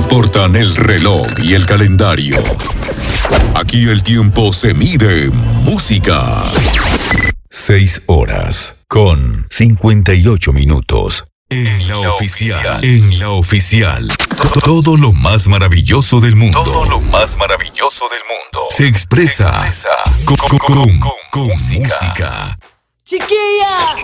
importan el reloj y el calendario. Aquí el tiempo se mide en música. 6 horas con 58 minutos. En la oficial. En la oficial. Todo lo más maravilloso del mundo. Todo lo más maravilloso del mundo. Se expresa con música. Chiquilla,